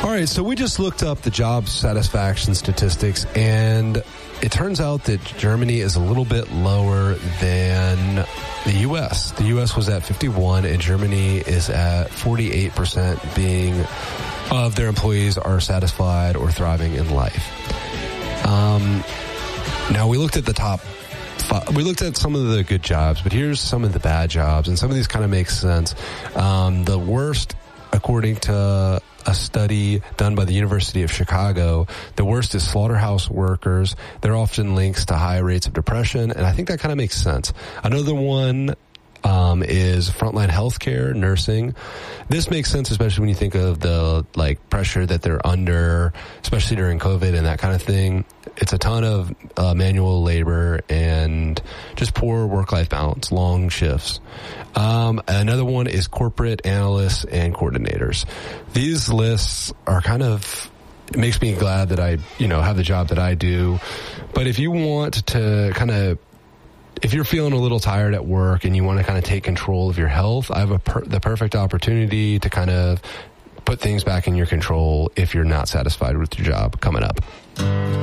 All right, so we just looked up the job satisfaction statistics, and it turns out that Germany is a little bit lower than the U.S. The U.S. was at 51, and Germany is at 48% being of their employees are satisfied or thriving in life. Now, we looked at the top five. We looked at some of the good jobs, but here's some of the bad jobs, and some of these kind of make sense. The worst, according to a study done by the University of Chicago, the worst is slaughterhouse workers. They're often linked to high rates of depression, and I think that kind of makes sense. Another one is frontline healthcare, nursing. This makes sense, especially when you think of the pressure that they're under, especially during COVID and that kind of thing. It's a ton of manual labor and just poor work-life balance, long shifts. Another one is corporate analysts and coordinators. These lists are it makes me glad that I, have the job that I do. But if you want to if you're feeling a little tired at work and you want to take control of your health, I have the perfect opportunity to put things back in your control if you're not satisfied with your job coming up.